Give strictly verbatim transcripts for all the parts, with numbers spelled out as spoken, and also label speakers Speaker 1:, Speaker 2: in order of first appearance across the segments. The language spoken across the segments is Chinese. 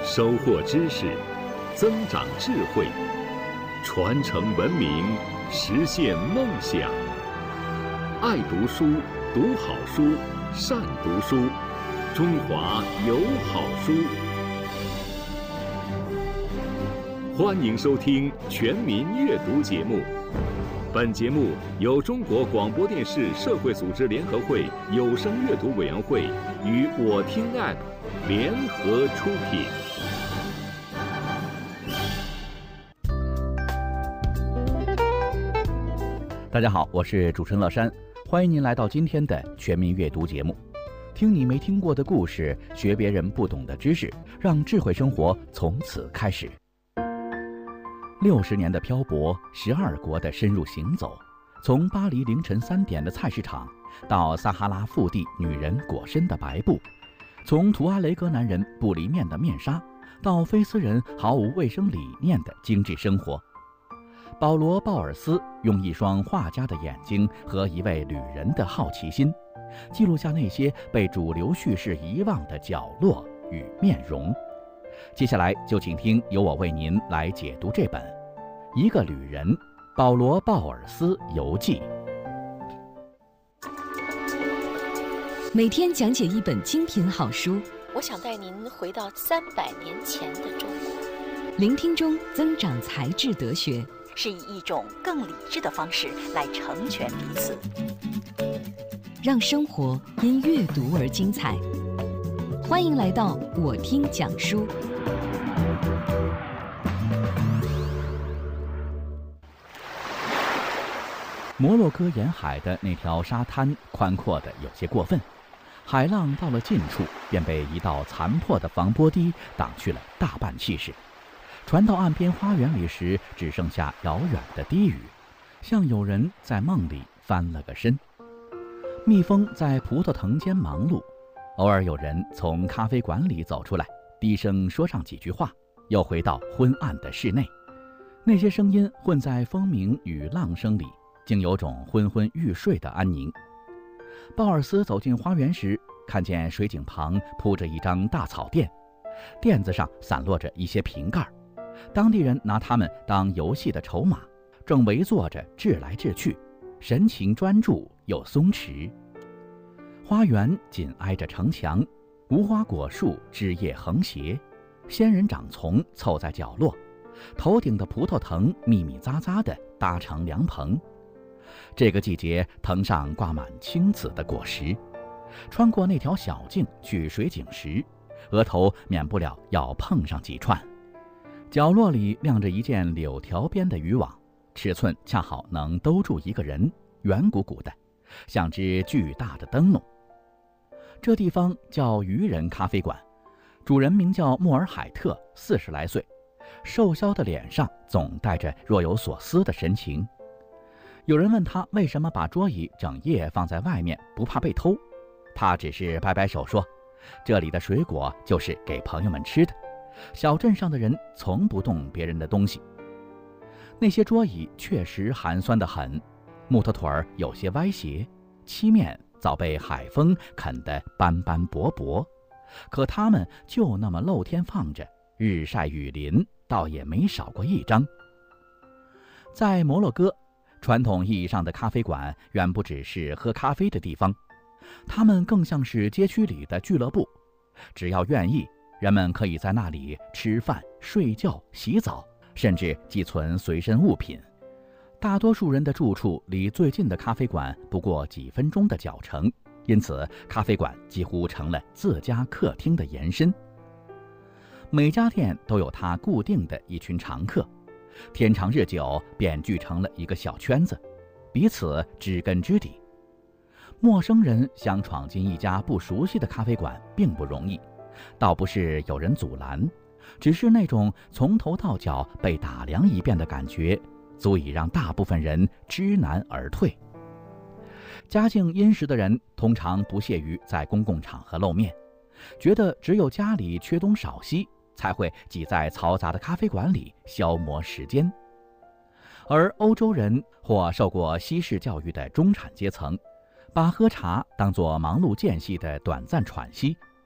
Speaker 1: 收获知识，增长智慧，传承文明，实现梦想。爱读书，读好书，善读书，中华有好书。欢迎收听全民阅读节目。本节目由中国广播电视社会组织联合会有声阅读委员会与我听 App 联合出品。
Speaker 2: 大家好，我是主持人乐山，欢迎您来到今天的全民阅读节目。听你没听过的故事，学别人不懂的知识，让智慧生活从此开始。六十年的漂泊，十二国的深入行走，从巴黎凌晨三点的菜市场，到撒哈拉腹地女人裹身的白布，从图阿雷格男人不离面的面纱，到菲斯人毫无卫生理念的精致生活。保罗·鲍尔斯用一双画家的眼睛和一位旅人的好奇心，记录下那些被主流叙事遗忘的角落与面容。接下来就请听由我为您来解读这本《一个旅人：保罗·鲍尔斯游记》。
Speaker 3: 每天讲解一本精品好书，
Speaker 4: 我想带您回到三百年前的中国。
Speaker 3: 聆听中增长才智德学，
Speaker 5: 是以一种更理智的方式来成全彼此，
Speaker 3: 让生活因阅读而精彩。欢迎来到我听讲书。
Speaker 2: 摩洛哥沿海的那条沙滩宽阔的有些过分，海浪到了近处便被一道残破的防波堤挡去了大半气势。船到岸边花园里时，只剩下遥远的低语，像有人在梦里翻了个身。蜜蜂在葡萄藤间忙碌，偶尔有人从咖啡馆里走出来，低声说上几句话，又回到昏暗的室内。那些声音混在风鸣与浪声里，竟有种昏昏欲睡的安宁。鲍尔斯走进花园时，看见水井旁铺着一张大草垫，垫子上散落着一些瓶盖，当地人拿它们当游戏的筹码，正围坐着掷来掷去，神情专注又松弛。花园紧挨着城墙，无花果树枝叶横斜，仙人掌丛凑在角落，头顶的葡萄藤密密匝匝地搭成凉棚。这个季节，藤上挂满青紫的果实。穿过那条小径去水井时，额头免不了要碰上几串。角落里晾着一件柳条编的渔网，尺寸恰好能兜住一个人，圆鼓鼓的，像只巨大的灯笼。这地方叫渔人咖啡馆，主人名叫穆尔海特，四十来岁，瘦削的脸上总带着若有所思的神情。有人问他为什么把桌椅整夜放在外面，不怕被偷，他只是摆摆手说，这里的水果就是给朋友们吃的，小镇上的人从不动别人的东西。那些桌椅确实寒酸得很，木头腿儿有些歪斜，漆面早被海风啃得斑斑驳驳，可它们就那么露天放着，日晒雨淋，倒也没少过一张。在摩洛哥，传统意义上的咖啡馆远不只是喝咖啡的地方，它们更像是街区里的俱乐部。只要愿意，人们可以在那里吃饭、睡觉、洗澡，甚至寄存随身物品。大多数人的住处离最近的咖啡馆不过几分钟的脚程，因此咖啡馆几乎成了自家客厅的延伸。每家店都有它固定的一群常客，天长日久便聚成了一个小圈子，彼此知根知底。陌生人想闯进一家不熟悉的咖啡馆并不容易，倒不是有人阻拦，只是那种从头到脚被打量一遍的感觉，足以让大部分人知难而退。家境殷实的人通常不屑于在公共场合露面，觉得只有家里缺东少西，才会挤在嘈杂的咖啡馆里消磨时间。而欧洲人或受过西式教育的中产阶层，把喝茶当作忙碌间隙的短暂喘息，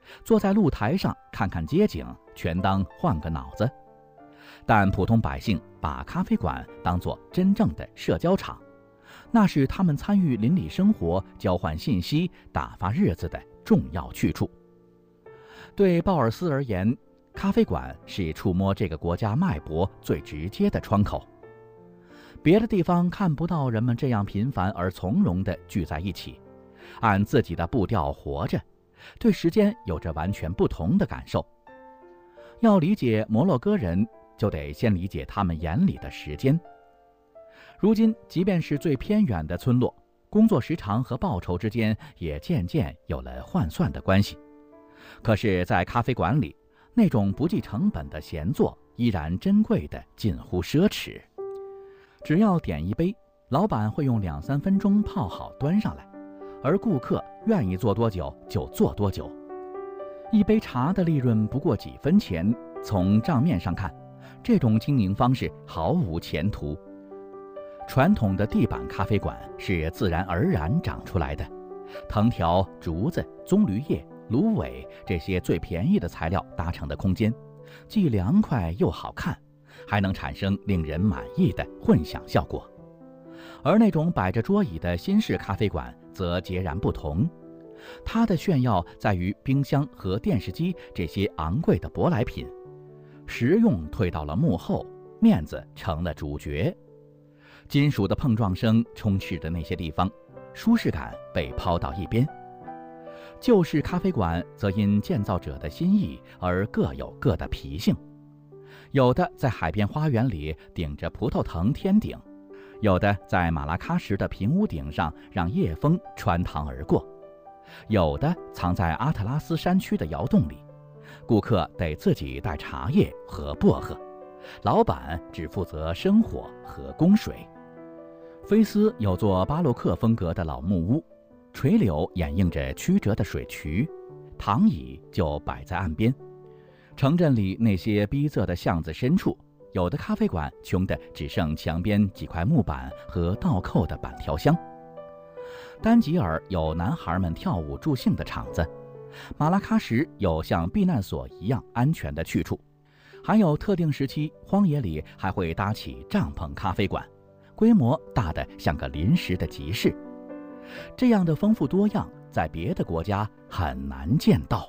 Speaker 2: 坐在露台上看看街景，全当换个脑子。但普通百姓把咖啡馆当作真正的社交场，那是他们参与邻里生活、交换信息、打发日子的重要去处。对鲍尔斯而言，咖啡馆是触摸这个国家脉搏最直接的窗口。别的地方看不到人们这样频繁而从容地聚在一起，按自己的步调活着，对时间有着完全不同的感受。要理解摩洛哥人，就得先理解他们眼里的时间。如今，即便是最偏远的村落，工作时长和报酬之间也渐渐有了换算的关系。可是，在咖啡馆里，那种不计成本的闲坐依然珍贵的近乎奢侈。只要点一杯，老板会用两三分钟泡好端上来，而顾客愿意做多久就做多久。一杯茶的利润不过几分钱，从账面上看，这种经营方式毫无前途。传统的地板咖啡馆是自然而然长出来的，藤条、竹子、棕榈叶、芦苇这些最便宜的材料搭成的空间，既凉快又好看，还能产生令人满意的混响效果。而那种摆着桌椅的新式咖啡馆则截然不同，它的炫耀在于冰箱和电视机这些昂贵的舶来品，实用退到了幕后，面子成了主角。金属的碰撞声充斥着那些地方，舒适感被抛到一边。旧式咖啡馆则因建造者的心意而各有各的脾性，有的在海边花园里顶着葡萄藤天顶，有的在马拉喀什的平屋顶上让夜风穿堂而过，有的藏在阿特拉斯山区的窑洞里，顾客得自己带茶叶和薄荷，老板只负责生火和供水。菲斯有座巴洛克风格的老木屋，垂柳掩映着曲折的水渠，躺椅就摆在岸边。城镇里那些逼仄的巷子深处，有的咖啡馆穷得只剩墙边几块木板和倒扣的板条箱。丹吉尔有男孩们跳舞助兴的场子，马拉喀什有像避难所一样安全的去处，还有特定时期荒野里还会搭起帐篷咖啡馆，规模大得像个临时的集市。这样的丰富多样，在别的国家很难见到。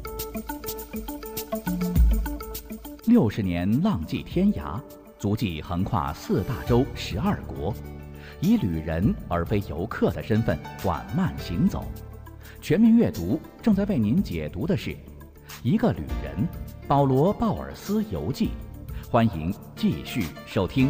Speaker 2: 六十年浪迹天涯，足迹横跨四大洲十二国，以旅人而非游客的身份缓慢行走。全民阅读正在为您解读的是一个旅人保罗·鲍尔斯游记，欢迎继续收听。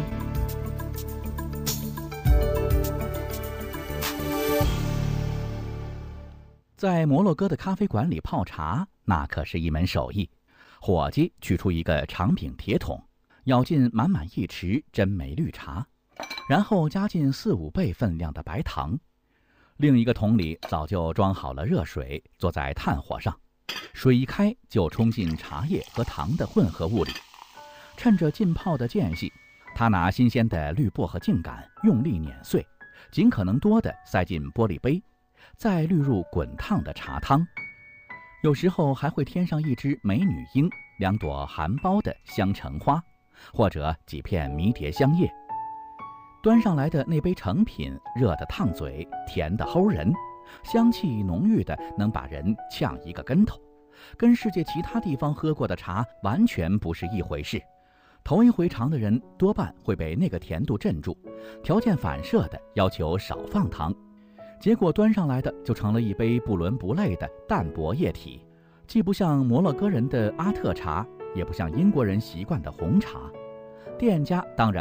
Speaker 2: 在摩洛哥的咖啡馆里泡茶，那可是一门手艺。伙计取出一个长柄铁桶，舀进满满一匙真梅绿茶，然后加进四五倍分量的白糖。另一个桶里早就装好了热水，坐在炭火上，水一开就冲进茶叶和糖的混合物里。趁着浸泡的间隙，他拿新鲜的绿薄荷茎秆用力碾碎，尽可能多的塞进玻璃杯，再滤入滚烫的茶汤。有时候还会添上一只美女樱、两朵含苞的香橙花，或者几片迷迭香叶。端上来的那杯成品热得烫嘴，甜得齁人，香气浓郁的能把人呛一个跟头，跟世界其他地方喝过的茶完全不是一回事。头一回尝的人多半会被那个甜度镇住，条件反射的要求少放糖，结果端上来的就成了一杯不伦不类的淡薄液体，既不像摩洛哥人的阿特茶，也不像英国人习惯的红茶。店家当然